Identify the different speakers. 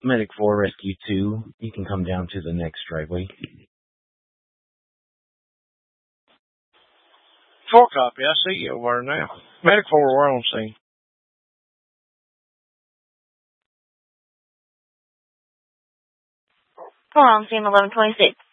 Speaker 1: Medic 4, Rescue 2. You can come down to the next driveway.
Speaker 2: Full copy. I see you over there now. Medic 4, we're on scene.
Speaker 3: We're on scene 1126.